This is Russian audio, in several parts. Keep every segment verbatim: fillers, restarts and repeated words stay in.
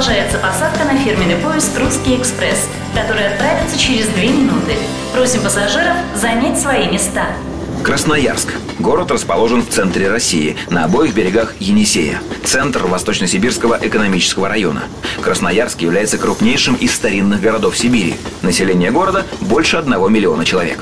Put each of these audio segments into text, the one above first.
Продолжается посадка на фирменный поезд «Русский экспресс», который отправится через две минуты. Просим пассажиров занять свои места. Красноярск. Город расположен в центре России, на обоих берегах Енисея. Центр Восточно-Сибирского экономического района. Красноярск является крупнейшим из старинных городов Сибири. Население города больше одного миллиона человек.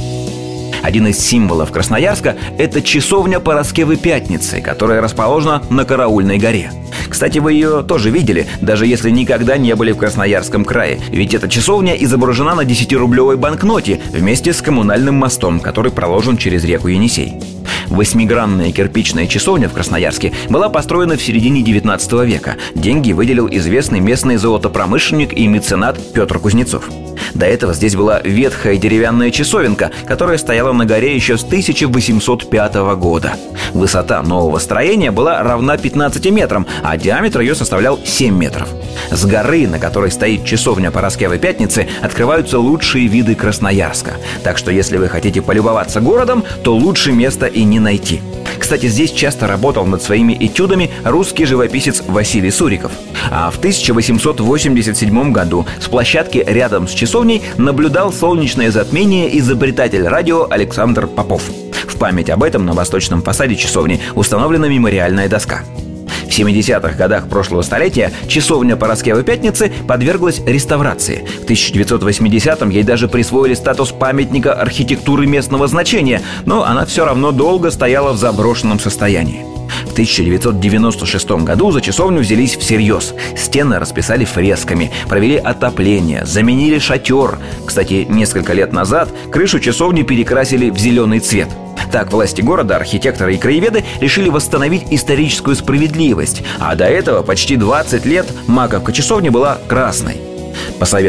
Один из символов Красноярска – это часовня Параскевы Пятницы, которая расположена на Караульной горе. Кстати, вы ее тоже видели, даже если никогда не были в Красноярском крае. Ведь эта часовня изображена на десятирублевой банкноте вместе с коммунальным мостом, который проложен через реку Енисей. Восьмигранная кирпичная часовня в Красноярске была построена в середине девятнадцатого века. Деньги выделил известный местный золотопромышленник и меценат Петр Кузнецов. До этого здесь была ветхая деревянная часовенка, которая стояла на горе еще с тысяча восемьсот пятого года. Высота нового строения была равна пятнадцати метрам, а диаметр ее составлял семь метров. С горы, на которой стоит часовня Параскевы Пятницы, открываются лучшие виды Красноярска. Так что если вы хотите полюбоваться городом, то лучше места и не найти. Кстати, здесь часто работал над своими этюдами русский живописец Василий Суриков. А в тысяча восемьсот восемьдесят седьмом году с площадки рядом с часовней наблюдал солнечное затмение изобретатель радио Александр Попов. В память об этом на восточном фасаде часовни установлена мемориальная доска. В семидесятых годах прошлого столетия часовня Параскевы Пятницы подверглась реставрации. В тысяча девятьсот восьмидесятом ей даже присвоили статус памятника архитектуры местного значения, но она все равно долго стояла в заброшенном состоянии. В тысяча девятьсот девяносто шестом году за часовню взялись всерьез. Стены расписали фресками, провели отопление, заменили шатер. Кстати, несколько лет назад крышу часовни перекрасили в зеленый цвет. Так власти города, архитекторы и краеведы решили восстановить историческую справедливость. А до этого почти двадцать лет маковка часовни была красной. По совету